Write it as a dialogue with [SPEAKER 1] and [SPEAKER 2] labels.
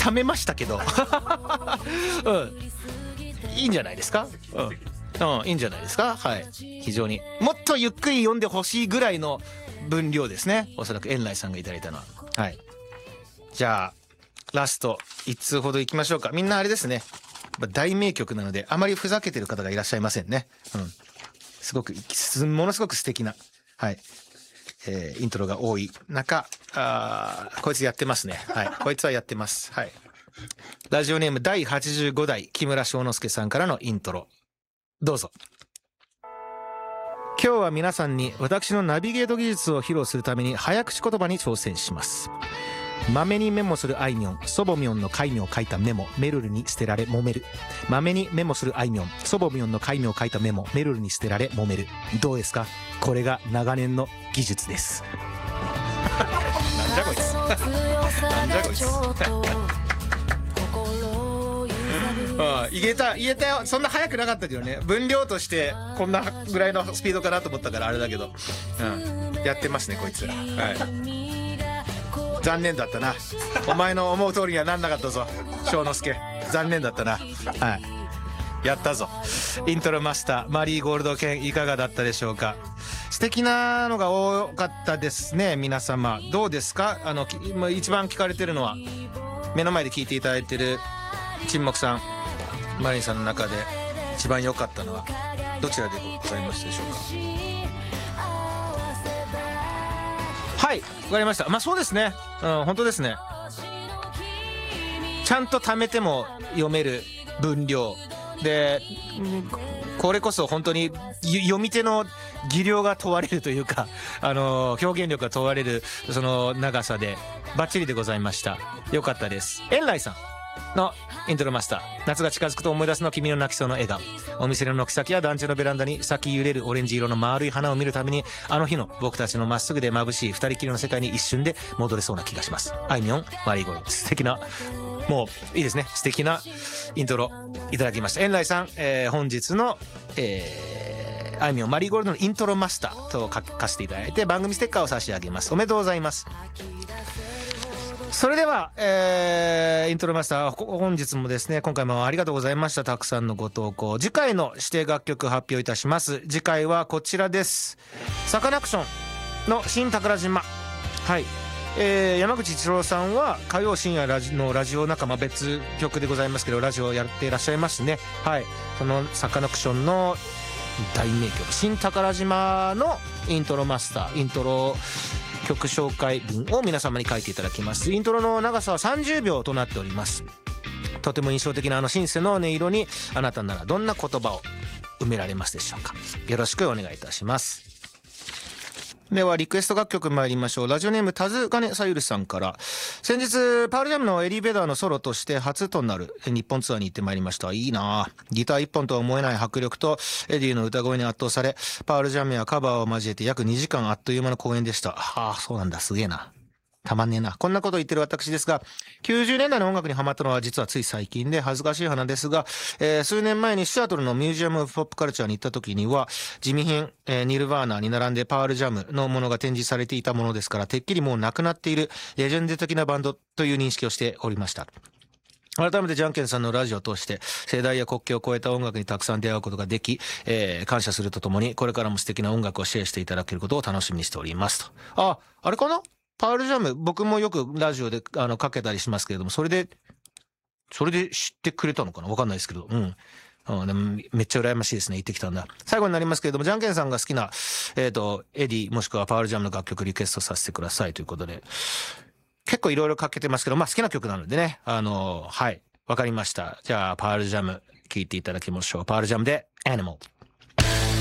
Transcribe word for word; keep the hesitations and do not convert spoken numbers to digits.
[SPEAKER 1] ためましたけどうん、いいんじゃないですか。うん、うん、いいんじゃないですか。はい、非常にもっとゆっくり読んでほしいぐらいの分量ですね、おそらく遠来さんがいただいたのは。はい、じゃあラストいっつうほどいきましょうか。みんなあれですね、大名曲なのであまりふざけてる方がいらっしゃいませんね。うん、すごくものすごく素敵な、はい、えー、イントロが多い中、あこいつやってますね。はい、こいつはやってます。はい、ラジオネームだいはちじゅうごだい木村翔之介さんからのイントロ、どうぞ。今日は皆さんに私のナビゲート技術を披露するために早口言葉に挑戦します。まめにメモするあいみょん、そぼみょんの戒名を書いたメモ、めるるに捨てられ揉める。まめにメモするあいみょん、そぼみょんの戒名を書いたメモ、めるるに捨てられ揉める。どうですか、これが長年の技術です。なんじゃこいつなんじゃこいつああ、言えた言えたよ。そんな早くなかったけどね、分量としてこんなぐらいのスピードかなと思ったからあれだけど、うん、やってますねこいつら。はい、残念だったな。お前の思う通りにはなんなかったぞ翔之介、残念だったな。はい、やったぞ。イントロマスターマリーゴールド犬いかがだったでしょうか。素敵なのが多かったですね。皆様どうですか。あの一番聞かれてるのは、目の前で聞いていただいてる沈黙さん、マリンさんの中で一番良かったのはどちらでございますでしょうか。はい、わかりました。まあそうですね、うん、本当ですね。ちゃんと貯めても読める分量で、これこそ本当に読み手の技量が問われるというか、あの表現力が問われるその長さでバッチリでございました。よかったです。遠来さんのイントロマスター、夏が近づくと思い出すの君の泣きそうな笑顔。お店の軒先や団地のベランダに咲き揺れるオレンジ色の丸い花を見るために、あの日の僕たちのまっすぐで眩しい二人きりの世界に一瞬で戻れそうな気がします。あいみょん、マリーゴールド。素敵な、もういいですね、素敵なイントロいただきました。遠来さん、えー、本日の、えー、あいみょんマリーゴールドのイントロマスターと書かせていただいて番組ステッカーを差し上げます。おめでとうございます。それでは、えー、イントロマスター本日もですね、今回もありがとうございました。たくさんのご投稿、次回の指定楽曲発表いたします。次回はこちらです。サカナクションの新宝島。はい、えー、山口一郎さんは火曜深夜ラジのラジオ仲間、別曲でございますけどラジオやっていらっしゃいますね。はい、そのサカナクションの大名曲新宝島のイントロマスター、イントロ曲紹介文を皆様に書いていただきます。イントロの長さはさんじゅうびょうとなっております。とても印象的なあのシンセの音色にあなたならどんな言葉を埋められますでしょうか。よろしくお願いいたします。ではリクエスト楽曲参りましょう。ラジオネームタズガネサユルさんから、先日パールジャムのエリー・ベダーのソロとして初となる日本ツアーに行ってまいりました。いいな、ギター一本とは思えない迫力とエディの歌声に圧倒され、パールジャムやカバーを交えて約にじかんあっという間の公演でした。はあ、そうなんだ、すげえな、たまんねえな。こんなこと言ってる私ですが、きゅうじゅうねんだいの音楽にハマったのは実はつい最近で恥ずかしい話ですが、えー、数年前にシアトルのミュージアム・オブ・ポップ・カルチャーに行った時には地味品、えー、ニルヴァーナに並んでパールジャムのものが展示されていたものですから、てっきりもうなくなっているレジェンド的なバンドという認識をしておりました。改めてジャンケンさんのラジオを通して世代や国境を超えた音楽にたくさん出会うことができ、えー、感謝するとともにこれからも素敵な音楽をシェアしていただけることを楽しみにしておりますと。あ、あれかな、パールジャム、僕もよくラジオであのかけたりしますけれども、それでそれで知ってくれたのかな、わかんないですけど、うん、うん、でもめっちゃ羨ましいですね。行ってきたんだ。最後になりますけれども、ジャンケンさんが好きなえっとエディもしくはパールジャムの楽曲リクエストさせてくださいということで、結構いろいろかけてますけど、まあ好きな曲なのでね、あのはい、わかりました。じゃあパールジャム聴いていただきましょう。パールジャムで Animal。